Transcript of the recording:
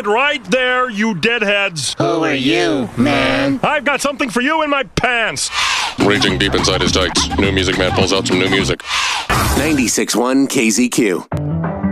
right there, you deadheads. Who are you, man? I've got something for you in my pants. Reaching deep inside his tights, New Music Man pulls out some new music. 96.1 KZQ.